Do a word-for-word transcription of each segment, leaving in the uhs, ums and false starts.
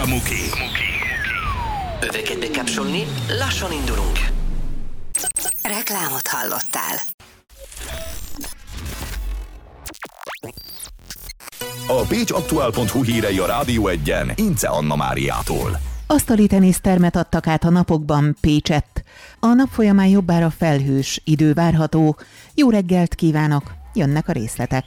Muki. Öveket bekapcsolni, lassan indulunk. Reklámot hallottál. A pécsaktuál pont hu hírei a Rádió Egyen Ince Anna Máriától. Asztali tenisztermet adtak át a napokban Pécsett. A nap folyamán jobbára felhős idő várható. Jó reggelt kívánok, jönnek a részletek.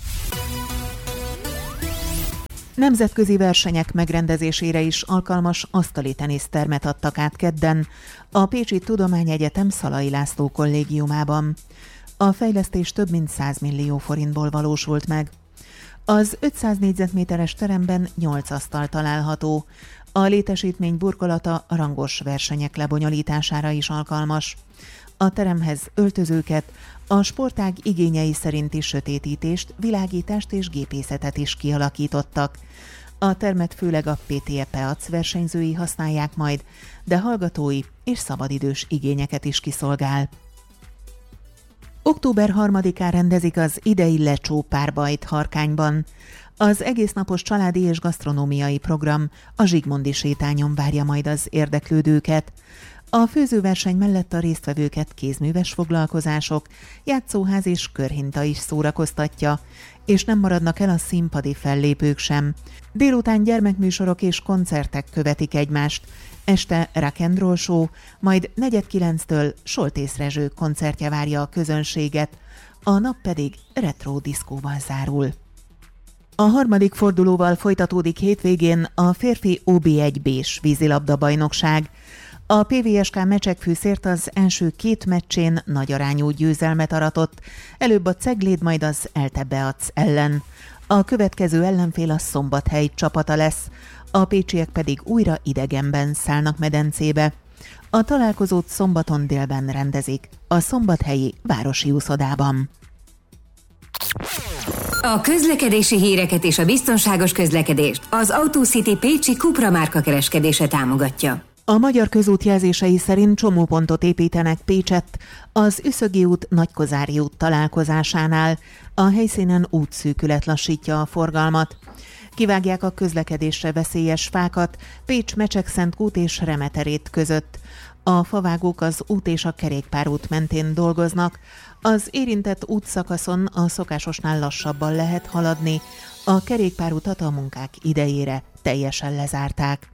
Nemzetközi versenyek megrendezésére is alkalmas asztali tenisztermet adtak át kedden a Pécsi Tudományegyetem Szalai László kollégiumában. A fejlesztés több mint száz millió forintból valósult meg. Az ötszáz négyzetméteres teremben nyolc asztal található. A létesítmény burkolata rangos versenyek lebonyolítására is alkalmas. A teremhez öltözőket, a sportág igényei szerinti sötétítést, világítást és gépészetet is kialakítottak. A termet főleg a pé té e Peac versenyzői használják majd, de hallgatói és szabadidős igényeket is kiszolgál. október harmadikán rendezik az idei Lecsó párbajt Harkányban. Az egésznapos családi és gasztronómiai program a Zsigmondi sétányon várja majd az érdeklődőket. A főzőverseny mellett a résztvevőket kézműves foglalkozások, játszóház és körhinta is szórakoztatja, és nem maradnak el a színpadi fellépők sem. Délután gyermekműsorok és koncertek követik egymást, este rock and roll show, majd negyed kilenctől Soltész Rezső koncertje várja a közönséget, a nap pedig retro diszkóval zárul. A harmadik fordulóval folytatódik hétvégén a férfi o bé egy B-s vízilabda bajnokság. A pé vé es ká Mecsekfűszért az első két meccsén nagy arányú győzelmet aratott, előbb a Cegléd, majd az Elte Beac ellen. A következő ellenfél a Szombathely csapata lesz, a pécsiek pedig újra idegenben szállnak medencébe. A találkozót szombaton délben rendezik, a szombathelyi városi úszodában. A közlekedési híreket és a biztonságos közlekedést az AutoCity Pécsi Cupra márka kereskedése támogatja. A Magyar Közút jelzései szerint csomópontot építenek Pécsett, az Üszögi út Nagykozári út találkozásánál. A helyszínen útszűkület lassítja a forgalmat. Kivágják a közlekedésre veszélyes fákat Pécs Mecsekszentkút és Remeterét között. A favágók az út és a kerékpárút mentén dolgoznak. Az érintett útszakaszon a szokásosnál lassabban lehet haladni. A kerékpárutat a munkák idejére teljesen lezárták.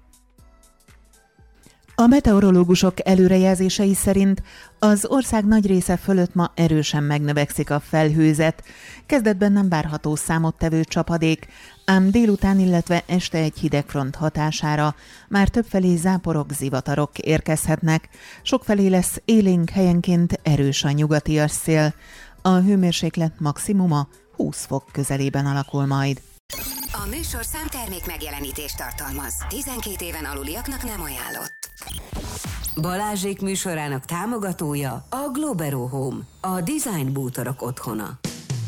A meteorológusok előrejelzései szerint az ország nagy része fölött ma erősen megnövekszik a felhőzet. Kezdetben nem várható számottevő csapadék, ám délután, illetve este egy hidegfront hatására már többfelé záporok, zivatarok érkezhetnek. Sokfelé lesz élénk, helyenként erős a nyugatias szél. A hőmérséklet maximuma húsz fok közelében alakul majd. A műsorszám termék megjelenítést tartalmaz. tizenkét éven aluliaknak nem ajánlott. Balázsék műsorának támogatója a Globero Home, a design bútorok otthona.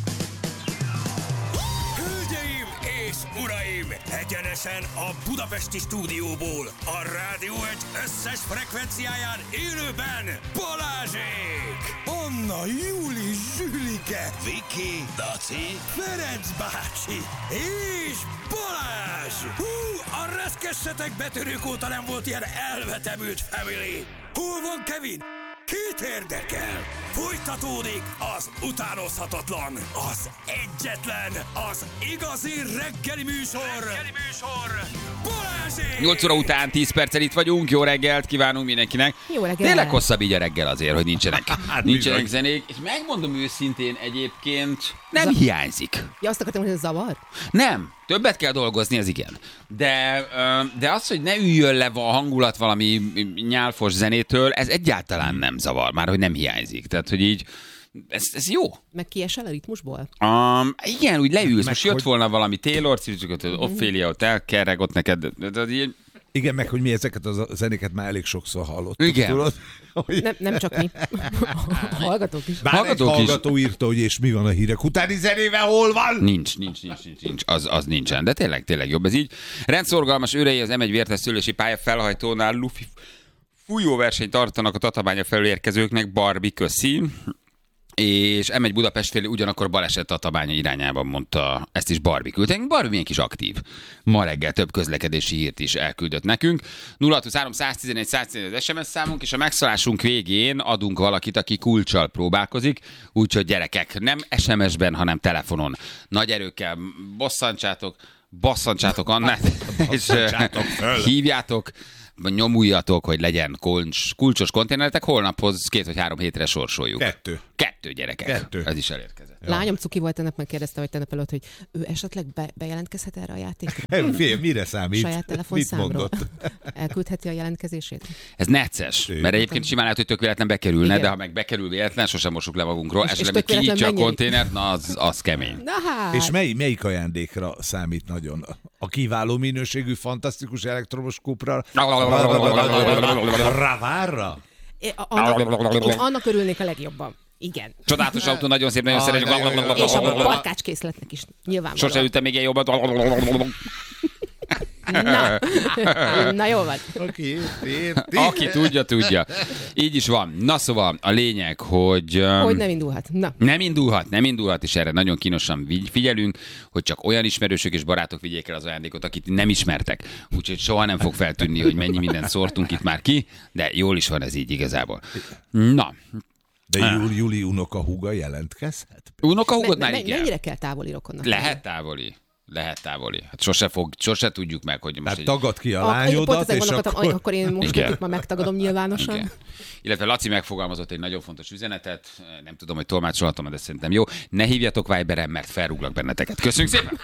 Hölgyeim és uraim, egyenesen a budapesti stúdióból, a Rádió egy összes frekvenciáján élőben Balázsék! Anna, Júli, Zsülike, Viki, Daci, Ferenc bácsi és Balázs! Hú, a reszkessetek betörők óta nem volt ilyen elvetemült family! Hol van Kevin? Kit érdekel? Folytatódik az utánozhatatlan, az egyetlen, az igazi reggeli műsor! Reggeli műsor! Balázsék! nyolc óra után tíz perccel itt vagyunk, jó reggelt kívánunk mindenkinek. Jó reggelt! Tényleg hosszabb így a reggel azért, hogy nincsenek, hát, nincsenek zenék, és megmondom őszintén egyébként, nem Za- hiányzik. Ja, azt akartam, hogy ez zavar? Nem, többet kell dolgozni, az igen. De, de az, hogy ne üljön le a hangulat valami nyálfos zenétől, ez egyáltalán nem zavar, már hogy nem hiányzik. Tehát, hogy így, ez, ez jó. Meg kiesel a ritmusból? Um, igen, úgy leülsz, meg most jött hogy... volna valami Taylor, Swift, mm-hmm. Ophelia, ott elkerreg, ott neked, de így... Igen, meg hogy mi ezeket a zenéket már elég sokszor hallottuk. Igen. Tudod, hogy... nem, nem csak mi. Hallgatók is. Bár hallgatók egy hallgató is. Írta, hogy és mi van a hírek utáni zenével, hol van? Nincs, nincs, nincs, nincs, nincs. Az, az nincsen, de tényleg, tényleg jobb ez így. Rendszorgalmas őrei az em egy vértesztülési pálya felhajtónál lufi fújóversenyt tartanak a Tatabánya felől érkezőknek. Barbie, köszi. és elmegy Budapest felé, ugyanakkor baleset Tatabánya irányában, mondta, ezt is Barbie küldte. Barbie milyen kis aktív. Ma reggel több közlekedési hírt is elküldött nekünk. nulla hatvanhárom száztizenegy száztizenegy az es em es számunk, és a megszólásunk végén adunk valakit, aki kulccsal próbálkozik, úgyhogy gyerekek, nem es em es-ben, hanem telefonon. Nagy erőkkel bosszantsátok, basszantsátok Annát, és hívjátok, nyomuljatok, hogy legyen kulcs, kulcsos konténeretek, holnaphoz két vagy három hétre sorsoljuk. Kettő. Kettő gyerekek. Kettő. Ez is elérkezett. Ja. Lányom cuki volt, ennek megkérdezte, vagy tegnap előtt, hogy ő esetleg be, bejelentkezhet erre a játékra? Hey, fél, mire számít? Saját telefonszámról. Mit Elküldheti a jelentkezését? Ez necces, mert egyébként simán lehet, hogy tök véletlen bekerülne, igen. de ha meg bekerül véletlen, sosem mossuk le magunkról, És- esetleg és tök kinyitja a véletlen konténert, na az, az kemény. Na hát. És mely, melyik ajándékra számít nagyon? A kiváló minőségű, fantasztikus elektromos kupra? Ravárra? É, a- annak, én annak örülnék a legjobban. Igen. Csodálatos autó, nagyon szép, nagyon Ah, szeretjük. És a barkácskészletnek is nyilvánvalóan. Sose ültem még ilyen jobban. Na, na jó van. Oké, érti. Aki tudja, tudja. Így is van. Na szóval a lényeg, hogy... um, Hogy nem indulhat. Na. Nem indulhat, nem indulhat, és erre nagyon kínosan vigy- figyelünk, hogy csak olyan ismerősök és barátok vigyék el az ajándékot, akit nem ismertek. Úgyhogy soha nem fog feltűnni, hogy mennyi mindent szórtunk itt már ki, de jól is van ez így igazából. Na, De Júli, Júli unoka húga jelentkezhet? unokahúgod Me- már me- igen. mennyire kell távoli rokonnak? Lehet távoli. Lehet távoli. Hát sose, fog, sose tudjuk meg, hogy most... Tehát egy- tagad ki a A, én pont lányodat, ezen és gondolkodtam, akkor... akkor... akkor én most Igen. itt már megtagadom nyilvánosan. Igen. Illetve Laci megfogalmazott egy nagyon fontos üzenetet, nem tudom, hogy tolmácsolhatom, de szerintem jó. Ne hívjatok Viberen, mert felrúglak benneteket. Köszönjük szépen!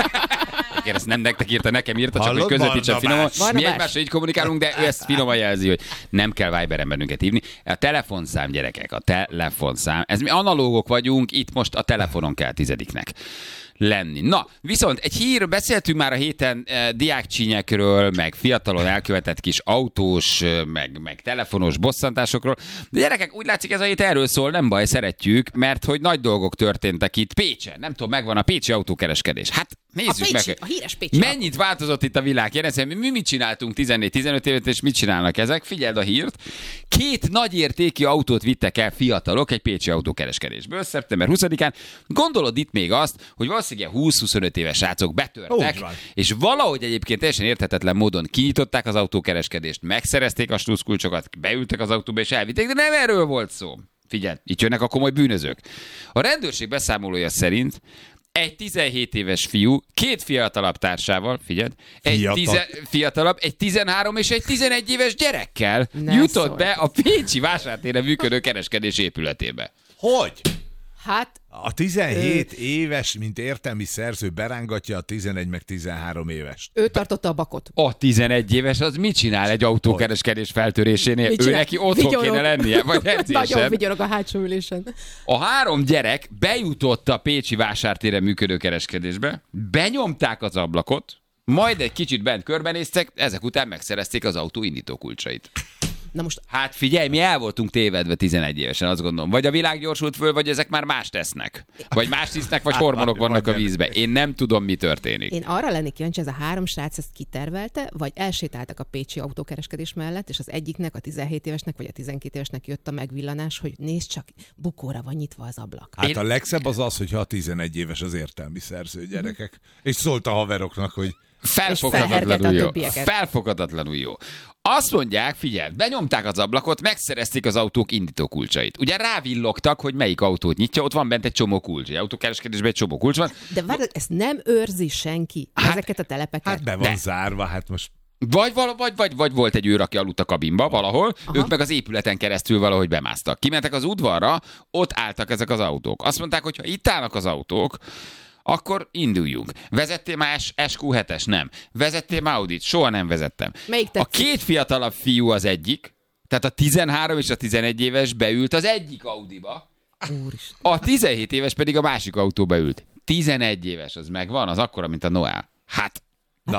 Igen, ezt nem nektek írta, nekem írta, csak Hallod, hogy közvetítsen Barnabás? finoman. Mi Barnabás? egymással így kommunikálunk, de ő ezt finoman jelzi, hogy nem kell Viberen bennünket hívni. A telefonszám, gyerekek, a telefonszám. Ez mi analógok vagyunk, itt most a telefonon kell tizediknek lenni. Na, viszont egy hír, beszéltünk már a héten eh, diákcsínyekről, meg fiatalon elkövetett kis autós, eh, meg, meg telefonos bosszantásokról. De gyerekek, úgy látszik, ez a hét erről szól, nem baj, szeretjük, mert hogy nagy dolgok történtek itt Pécsen. Nem tudom, megvan a pécsi autókereskedés. Hát nézzük A Pécsi, meg. a híres Pécsi Mennyit változott itt a világ? Kérdezem, mi mit csináltunk tizennégy-tizenöt évet, és mit csinálnak ezek? Figyeld a hírt. Két nagyértékű autót vittek el fiatalok egy pécsi autókereskedésből szeptember huszadikán. Gondolod itt még azt, hogy valószínűleg húsz-huszonöt éves srácok betörtek, Úgy van. és valahogy egyébként teljesen érthetetlen módon kinyitották az autókereskedést, megszerezték a sluszkulcsokat, beültek az autóba és elvitték, de nem erről volt szó. Figyelj, itt jönnek a komoly bűnözők. A rendőrség beszámolója szerint egy tizenhét éves fiú, két fiatalabb társával, figyeld, egy Fiatal. tize, fiatalabb, egy tizenhárom és egy tizenegy éves gyerekkel Ne jutott szólj. be a Pécsi vásártéren működő kereskedés épületébe. Hogy? Hát, A tizenhét éves, mint értelmi szerző berángatja a tizenegy meg tizenhárom évest. ő tartotta a bakot. A tizenegy éves az mit csinál egy autókereskedés feltörésénél? Mit Ő csinál? neki otthon Vigyorog. kéne lennie, vagy Nagyon edzésen. vigyorog a hátsó ülésen. A három gyerek bejutott a Pécsi vásártéren működő kereskedésbe, benyomták az ablakot, majd egy kicsit bent körbenéztek, ezek után megszerezték az autó indítókulcsait. Na most Hát figyelj, mi el voltunk tévedve tizenegy évesen, azt gondolom. Vagy a világ gyorsult föl, vagy ezek már más tesznek. Vagy más tisznek, vagy hormonok vannak a vízbe. Én nem tudom, mi történik. én arra lennék kíváncsi, ez a három srác ezt kitervelte, vagy elsétáltak a pécsi autókereskedés mellett, és az egyiknek, a tizenhét évesnek, vagy a tizenkét évesnek jött a megvillanás, hogy nézd csak, bukóra van nyitva az ablak. Hát Én- a legszebb az az, hogyha a tizenegy éves az értelmi szerző gyerekek. És szólt a haveroknak, hogy Felfoghatatlanul felhergelte a jó. többieket. Felfoghatatlanul jó. Azt mondják, figyelj, benyomták az ablakot, megszerezték az autók indítókulcsait. Ugye rávillogtak, hogy melyik autót nyitja, ott van bent egy csomó kulcs. Egy autókereskedésben egy csomó kulcs van. De várj, ezt nem őrzi senki, Hát- ezeket a telepeket. hát be van De. zárva, hát most Vagy, vala, vagy, vagy, vagy volt egy őr, aki aludt a kabinba valahol, Aha. ők meg az épületen keresztül valahogy bemásztak. Kimentek az udvarra, ott álltak ezek az autók. Azt mondták, hogy ha itt állnak az autók, akkor induljunk. Vezettél már es kú hetes? Nem. Vezettél már Audit? Soha nem vezettem. Melyik A tetszik? két fiatalabb fiú az egyik, tehát a tizenhárom és a tizenegy éves beült az egyik Audiba, Úristen. a tizenhét éves pedig a másik autóba ült. tizenegy éves, az megvan, az akkora, mint a Noel. Hát, na, Hát,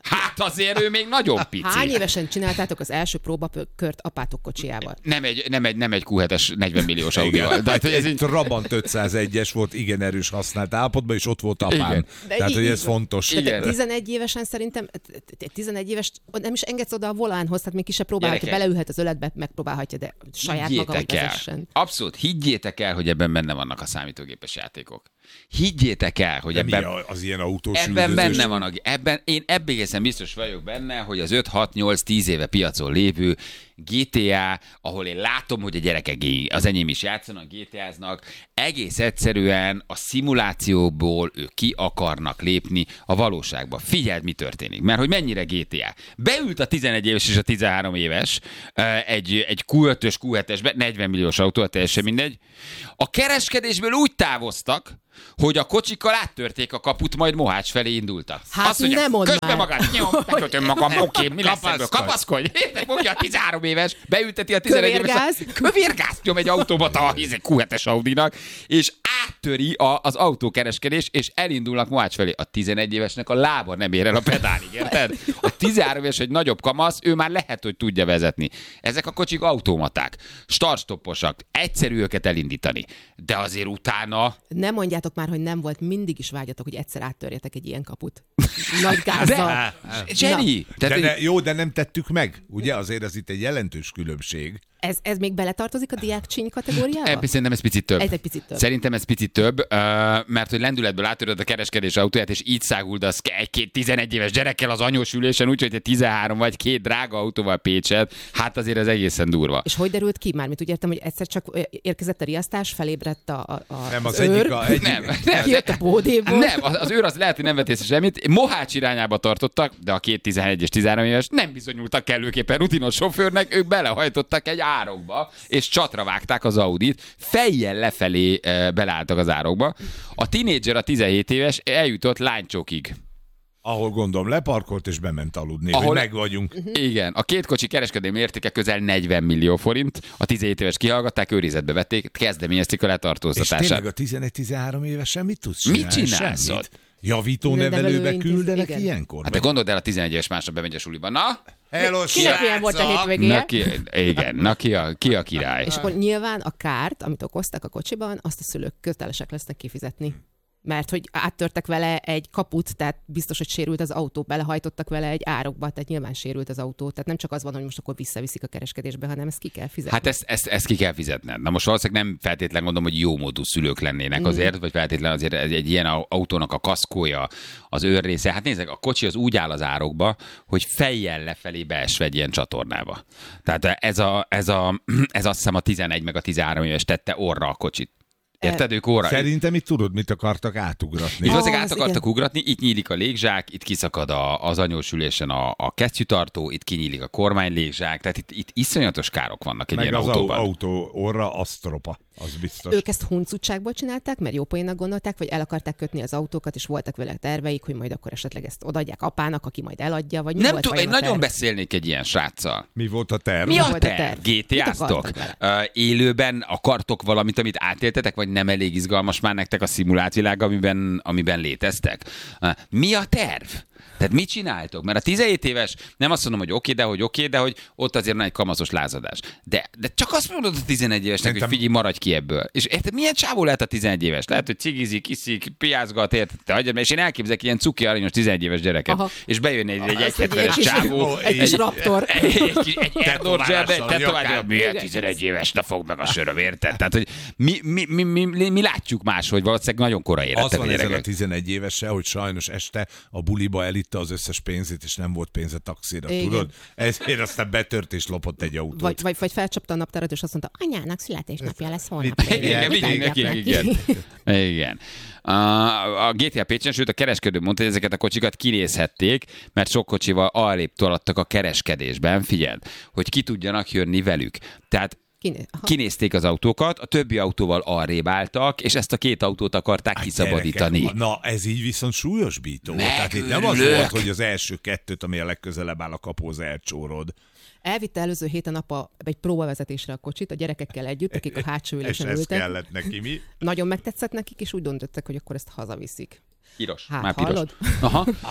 Hát azért ő még nagyon pici. Hány évesen csináltátok az első próbakört apátok kocsijával? Nem egy, nem egy, nem egy kú hetes negyven milliós Audival. Tehát, ez egy Trabant ötszázegyes volt, igen erős használt állapotban, és ott volt apám. Igen. Tehát, hogy ez fontos. Igen. tizenegy évesen szerintem, tizenegy éves, nem is engedsz oda a volánhoz, tehát még ki se próbálhatja, beleülhet az öletbe, megpróbálhatja, de saját maga, hogy vezessen. Abszolút, higgyétek el, hogy ebben benne vannak a számítógépes játékok. Higgyétek el, hogy de ebben, az ilyen autós ebben üldözés? benne van, a, ebben, én ebben egészen biztos vagyok benne, hogy az öt hat nyolc tíz éve piacon lévő gé té á, ahol én látom, hogy a gyerekek, az enyém is játszanak, gé té á-znak, egész egyszerűen a szimulációból ők ki akarnak lépni a valóságba. Figyeld, mi történik, mert hogy mennyire gé té á. Beült a tizenegy éves és a tizenhárom éves egy, egy kú ötös, kú hetesbe, negyven milliós autó, teljesen mindegy. A kereskedésből úgy távoztak, hogy a kocsikkal áttörték a kaput, majd Mohács felé indultak. Hát azt mondja, nem mondd közd be már. magad, nyom, megöltöm magam, oké, mi lesz ebből? Kapaszkodj! Értek, fogja a tizenhárom éves, beülteti a tizenegy éves. Kövérgáz. Kövérgáz nyom egy autómat a kú hetes Audinak, és áttöri a, az autókereskedés, és elindulnak Mohács felé. A tizenegy évesnek a lába nem ér el a pedálig, érted? A tizenhárom éves egy nagyobb kamasz, ő már lehet, hogy tudja vezetni. Ezek a kocsik automaták, start-stopposak, egyszerű őket elindítani, de azért utána... Nem mondjátok már, hogy nem volt, mindig is vágyatok, hogy egyszer áttörjetek egy ilyen kaput. Nagy gázzal. Jenny! De ne, jó, de nem tettük meg. Ugye azért ez itt egy jelentős különbség. Ez, ez még beletartozik a diákcsíny kategóriába? Ebben szerintem ez picit több. Ez egy picit több. Szerintem ez picit több, mert hogy lendületből átöröd a kereskedés autóját, és így száguldasz egy-két tizenegy éves gyerekkel az anyós ülésen, úgyhogy egy tizenhárom vagy két drága autóval Pécset, hát azért ez egészen durva. És hogy derült ki? Mármint úgy értem, hogy egyszer csak érkezett a riasztás, felébredt a, a, a nem, az, az őr, egyik a, egyik... Nem, nem, kijött a bódéból. Nem, az, az őr az lehet, hogy nem vett észre semmit. Mohács irányába tartottak, de a két tizenegy és tizenhárom éves nem bizonyultak kellőképpen rutinos sofőrnek, ők belehajtottak egy árokba, és csatra vágták az Audit, fejjel lefelé e, beleálltak az árokba. A tinédzser, a tizenhét éves eljutott lánycsókig. Ahol gondolom leparkolt és bement aludni, Ahol... hogy meg vagyunk. Igen, a két kocsi kereskedelmi értéke közel negyven millió forint, a tizenhét éves kihallgatták, őrizetbe vették, kezdeményezték a letartóztatását. És tényleg a tizenegy-tizenhárom évesen mit tudsz csinálni? Mit csinálsz? Semmit. Javító nevelőbe küldenek igen. ilyenkor? Hát te gondold el, a tizenegy éves másnap bemegy a suliba. Na? Hello, Kinek milyen volt a hétvégéje? Na ki, igen, na ki a, ki a király? És akkor nyilván a kárt, amit okoztak a kocsiban, azt a szülők kötelesek lesznek kifizetni. Mert hogy áttörtek vele egy kaput, tehát biztos, hogy sérült az autó, belehajtottak vele egy árokba, tehát nyilván sérült az autó. Tehát nem csak az van, hogy most akkor visszaviszik a kereskedésbe, hanem ezt ki kell fizetni. Hát ezt, ezt, ezt ki kell fizetned. Na most valószínűleg nem feltétlenül gondolom, hogy jó módú szülők lennének azért, vagy feltétlenül azért egy, egy ilyen autónak a kaszkója, az őrrésze. Hát nézzek, a kocsi az úgy áll az árokba, hogy fejjel lefelé beesve egy ilyen csatornába. Tehát ez, a, ez, a, ez azt hiszem a tizenegy meg a tizenhárom éves tette orra a kocsit. Érted, ők óra? Szerintem itt tudod, mit akartak átugratni. Itt azért Ah, át az akartak igen. ugratni, itt nyílik a légzsák, itt kiszakad a, az anyós ülésen a, a kesztyűtartó, itt kinyílik a kormánylégzsák, tehát itt, itt iszonyatos károk vannak egy Meg ilyen az autóban. autó orra asztropa, az biztos. Ők ezt huncutságból csinálták, mert jó poénnak gondolták, vagy el akarták kötni az autókat, és voltak vele terveik, hogy majd akkor esetleg ezt odaadják apának, aki majd eladja, vagy mi Nem volt tudom, én vajon a nagyon terv? beszélnék egy ilyen sráccal. Mi volt a terv? Mi a volt a terv? terv? gé té á-ztok? Mit akartak Élőben akartok valamit, amit átéltetek, vagy nem elég izgalmas már nektek a szimulált világ, amiben, amiben léteztek? Ö, Mi a terv? Tehát mit csináltok? Mert a tizenhét éves, nem azt mondom, hogy oké, de hogy oké, de hogy ott azért van egy kamaszos lázadás. De, de csak azt mondod a tizenegy évesnek, Szerintem... hogy figyelj, maradj ki ebből. És érted, milyen csávó lehet a tizenegy éves? Lehet, hogy cigizik, iszik, piázgat, érted? Te hagyjad, és én elképzelek ilyen cuki aranyos tizenegy éves gyereket, Aha. és bejönne egy, egy Az egy egyhetvenes kis- csávó, Egy kis raptor. egy kis egy Tetoválással Erdor a tetoválja, nyakán. milyen tizenegy éves, ne fogd meg a söröm, érted? Tehát, hogy mi, mi, mi, mi, mi, mi látjuk máshogy, valószínűleg nagyon korai Az érettek a van ezzel a gyerekek. tizenegy évese, hogy sajnos este a buliba elitte az összes pénzét, és nem volt pénze taxira, Igen. tudod? Ezért aztán betört és lopott egy autót. Vagy, vagy, vagy felcsapta a naptárat, és azt mondta, anyának születésnapja lesz holnap. Igen, Igen, Igen, vigyünk Adják neki, neki. igen. Igen. A, a gé té á Pécsen, sőt a kereskedő mondta, hogy ezeket a kocsikat kinézhették, mert sok kocsival arrébb tolattak a kereskedésben, figyeld, hogy ki tudjanak jönni velük. Tehát Kiné- Aha. kinézték az autókat, a többi autóval arrébb álltak, és ezt a két autót akarták Hát kiszabadítani. gyerekek, na, ez így viszont súlyosbító. Tehát itt nem az Megőrülök. volt, hogy az első kettőt, ami a legközelebb áll a kapóhoz, elcsórod. Elvitte előző héten apa egy próbavezetésre a kocsit, a gyerekekkel együtt, akik a hátsó És ülésen ez ültek. kellett neki, mi? Nagyon megtetszett nekik, és úgy döntöttek, hogy akkor ezt hazaviszik. Piros, Hát, már piros. hallod? Aha.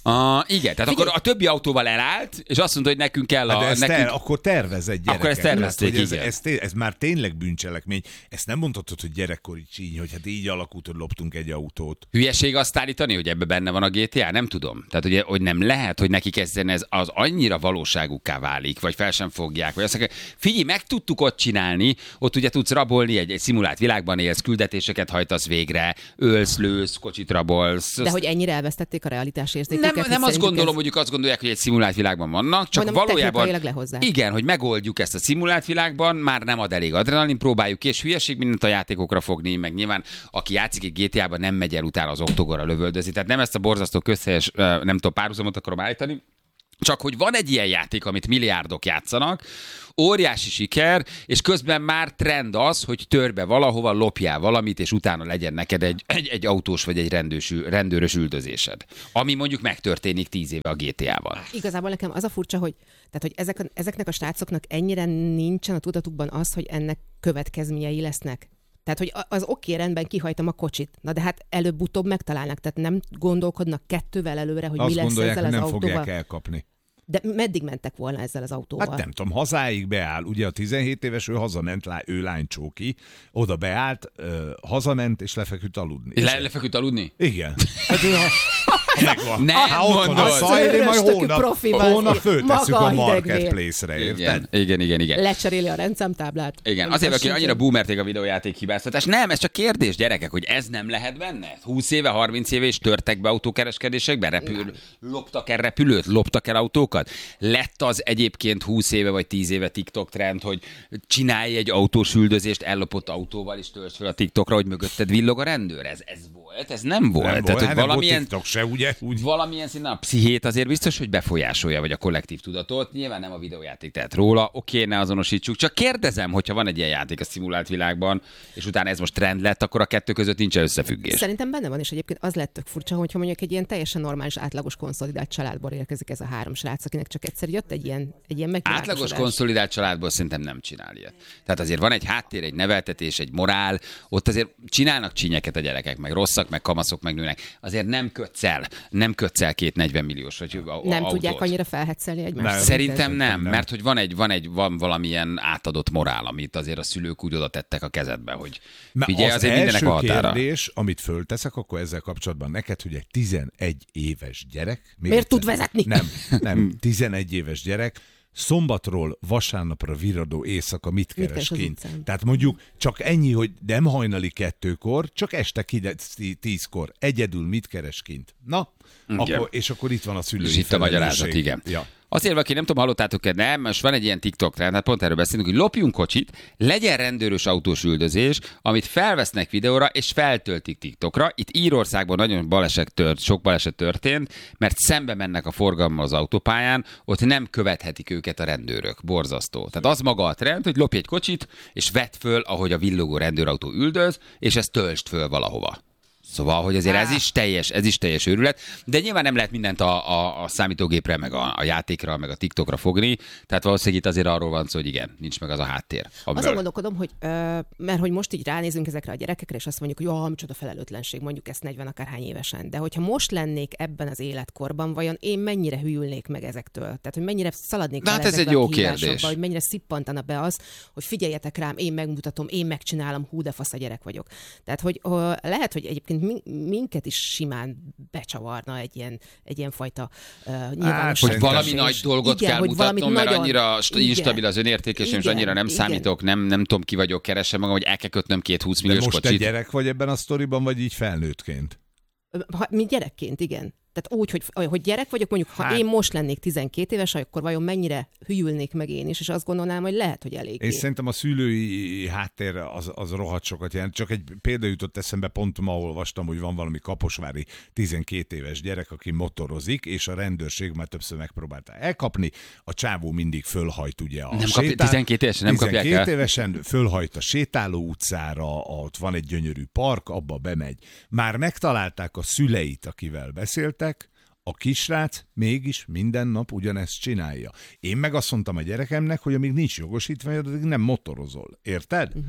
Uh, igen, tehát Figyelj. akkor a többi autóval elállt, és azt mondta, hogy nekünk kell a... Hát de ezt nekünk... ter, akkor tervez egy gyereket. Akkor ezt tervezték, ez, igen. Ez, ez, ez már tényleg bűncselekmény. Ezt nem mondhatod, hogy gyerekkori csíny, hogy hát így alakult, hogy loptunk egy autót. Hülyeség azt állítani, hogy ebbe benne van a gé té á? Nem tudom. Tehát, ugye, hogy nem lehet, hogy neki kezdjen ez az annyira valóságukká válik, vagy fel sem fogják, vagy azt mondják, figyelj, meg tudtuk ott csinálni, ott ugye tudsz rabolni, egy, egy szimulált világban élsz, küldetéseket hajtasz végre, ölsz, lősz, kocsit rabolsz. De hogy ennyire elvesztették a realitás érzéküket. Nem, nem azt gondolom, ez... hogy ők azt gondolják, hogy egy szimulált világban vannak, csak Mondom, valójában igen, hogy megoldjuk ezt a szimulált világban, már nem ad elég adrenalin, próbáljuk ki, és hülyeség mindent a játékokra fogni, meg nyilván aki játszik egy gé té á-ban nem megy el utána az oktogonra lövöldözni. Tehát nem ezt a borzasztó közhelyes, nem tudom, párhuzamot akarom állítani, csak hogy van egy ilyen játék, amit milliárdok játszanak, óriási siker, és közben már trend az, hogy törbe valahova, lopjál valamit, és utána legyen neked egy, egy, egy autós vagy egy rendős, rendőrös üldözésed. Ami mondjuk megtörténik tíz éve a gé té á-val. Igazából nekem az a furcsa, hogy, tehát, hogy ezek, ezeknek a srácoknak ennyire nincsen a tudatukban az, hogy ennek következményei lesznek. Tehát, hogy az oké, rendben, kihajtom a kocsit. Na de hát előbb-utóbb megtalálnak, tehát nem gondolkodnak kettővel előre, hogy azt mi lesz gondolják, ezzel az nem autóval. fogják elkapni. De meddig mentek volna ezzel az autóval? Hát nem tudom, hazáig beáll. Ugye a tizenhét éves ő hazament, lá, ő lánycsóki, oda beállt, ö, hazament, és lefeküdt aludni. Le, lefeküdt aludni? Igen. Hát ő, ha, ha megvan. Nem ha ott van a Szajri, majd hónap, hónap föltesszük a marketplace-re, érted? Igen, igen, igen. Lecseréli a rendszámtáblát. Igen, azért, aki annyira boomerték a videójáték hibáztatás. Nem, ez csak kérdés, gyerekek, hogy ez nem lehet benne? húsz éve, harminc éve is törtek be autókereskedésekbe? Repül, loptak el repülőt, loptak el autókat? Lett az egyébként húsz éve vagy tíz éve TikTok trend, hogy csinálj egy autós üldözést ellopott autóval, és töltsd fel a TikTokra, hogy mögötted villog a rendőr. Ez, ez volt? Ez nem volt. Nem Tehát, volt, hogy nem valamilyen, volt TikTok se, ugye? Úgy. Valamilyen szinten a pszichét azért biztos, hogy befolyásolja, vagy a kollektív tudatot. Nyilván nem a videójáték tehet róla, oké, ne azonosítsuk. Csak kérdezem, hogyha van egy ilyen játék a szimulált világban, és utána ez most trend lett, akkor a kettő között nincs összefüggés. Szerintem benne van, és egyébként az lett tök furcsa, hogyha mondjuk egy ilyen teljesen normális, átlagos konszolidált családból érkezik ez a három srác, akinek csak egyszer jött egy ilyen, egy ilyen megvilágosodás. Átlagos konszolidált családból szerintem nem csinál ilyet. Tehát azért van egy háttér, egy neveltetés, egy morál, ott azért csinálnak csínyeket a gyerekek, meg rosszak, meg kamaszok, meg nőnek. Azért nem kötsz el, nem kötsz el két negyven milliós vagy a, Nem autót. tudják annyira felhetszelni egymást. Nem. Szerintem nem, nem, mert hogy van egy, van egy, van valamilyen átadott morál, amit azért a szülők úgy oda tettek a kezedbe, hogy figyelj, az azért mindenek a határa. kérdés, amit fölteszek, akkor ezzel kapcsolatban neked, hogy egy tizenegy éves gyerek... Miért egyszer, tud vezetni? Nem, nem, tizenegy éves gyerek, szombatról vasárnapra virradó éjszaka mit keres mit kint? Tehát mondjuk csak ennyi, hogy nem hajnali kettőkor, csak este tízkor. Egyedül mit keres kint? Na, akkor, és akkor itt van a szülői és itt a magyarázat, igen. Ja. Azért, aki nem tudom, hallottátok-e, nem, most van egy ilyen TikTok trend, hát pont erről beszélünk, hogy lopjunk kocsit, legyen rendőrös autós üldözés, amit felvesznek videóra, és feltöltik TikTokra. Itt Írországban nagyon baleset tört, sok baleset történt, mert szembe mennek a forgalommal az autópályán, ott nem követhetik őket a rendőrök. Borzasztó. Tehát az maga a trend, hogy lopj egy kocsit, és vedd föl, ahogy a villogó rendőrautó üldöz, és ezt töltsd föl valahova. Szóval, hogy azért ez is teljes, ez is teljes őrület, de nyilván nem lehet mindent a, a, a számítógépre, meg a, a játékra, meg a TikTokra fogni, tehát valószínűleg itt azért arról van szó, hogy igen, nincs meg az a háttér. Amiből... Azon gondolkodom, hogy ö, mert hogy most így ránézünk ezekre a gyerekekre, és azt mondjuk, hogy jó, micsoda felelőtlenség, mondjuk ezt negyven akárhány évesen, de hogyha most lennék ebben az életkorban, vajon én mennyire hülyülnék meg ezektől? Tehát, hogy mennyire szaladnék hát ez egy jó kérdés. Hogy mennyire szippantana be az, hogy figyeljetek rám, én megmutatom, én megcsinálom, hú, de fasz a gyerek vagyok. Tehát, hogy ö, lehet, hogy egyébként minket is simán becsavarna egy ilyen, egy ilyen fajta uh, nyilvános. Hogy valami nagy dolgot igen, kell mutatnom, mert nagyon, annyira instabil igen, az önértékesem, és annyira nem igen. számítok, nem, nem tudom ki vagyok, keresem magam, hogy el kell kötnöm két húsz milliós kocsit. De most te gyerek vagy ebben a sztoriban, vagy így felnőttként? Ha, mint gyerekként, igen. Tehát úgy, hogy, hogy gyerek vagyok, mondjuk, ha hát, én most lennék tizenkét éves, akkor vajon mennyire hülyülnék meg én is, és azt gondolnám, hogy lehet, hogy elég. Én szerintem a szülői háttér az, az rohadt sokat jelent. Csak egy példa jutott eszembe, pont ma olvastam, hogy van valami kaposvári tizenkét éves gyerek, aki motorozik, és a rendőrség már többször megpróbálta elkapni. A csávó mindig fölhajt ugye a nem sétál... kapja, tizenkét évesen nem kapják el. tizenkét évesen fölhajt a sétáló utcára, ott van egy gyönyörű park, abba bemegy. Már megtalálták a szüleit, akivel beszélt. A kisrác mégis minden nap ugyanezt csinálja. Én meg azt mondtam a gyerekemnek, hogy amíg nincs jogosítvány, addig nem motorozol. Érted? Uh-huh.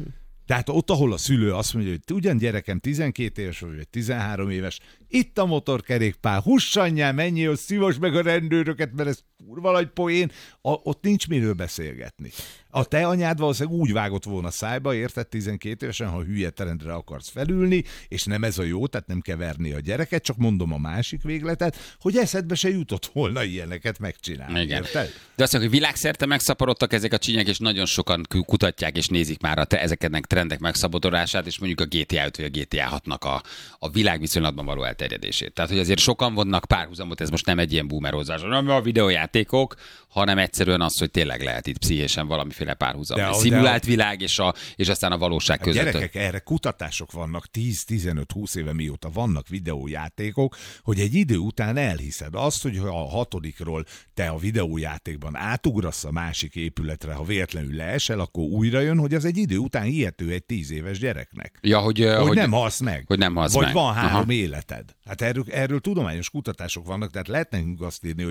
Tehát ott, ahol a szülő azt mondja, hogy ugyan gyerekem tizenkét éves vagy tizenhárom éves, itt a motorkerékpár, hussanyjál, menjél, szívos meg a rendőröket, mert ez kurva nagy poén, a, ott nincs miről beszélgetni. A te anyád valószínűleg úgy vágott volna szájba, érted, tizenkét évesen, ha hülye terendre akarsz felülni, és nem ez a jó, tehát nem kell verni a gyereket, csak mondom a másik végletet, hogy eszedbe se jutott volna ilyeneket megcsinálni. Igen. Érted? De azt mondjuk, hogy világszerte megszaporodtak ezek a csinyek, és nagyon sokan kutatják és nézik már a te, ezeknek trendek megszaporodását, és mondjuk a gé té á öt vagy a gé té á hatnak a, a világviszonylatban való elterjedését. Tehát, hogy azért sokan vonnak párhuzamot, ez most nem egy ilyen boomerozás, nem a videójátékok, hanem egyszerűen az, hogy tényleg lehet itt pszichésen valamiféle párhuzam. A szimulált világ és, a, és aztán a valóság a között. Gyerekek, erre kutatások vannak tíz, tizenöt, húsz éve mióta vannak videójátékok, hogy egy idő után elhiszed azt, hogy ha a hatodikról te a videójátékban átugrasz a másik épületre, ha véletlenül leesel, akkor újra jön, hogy az egy idő után hihető egy tíz éves gyereknek. Ja, hogy, hogy, hogy nem halsz meg. Hogy nem halsz Vagy meg. van három Aha. életed. Hát erről, erről tudományos kutatások vannak, tehát lehet nekünk azt írni, hogy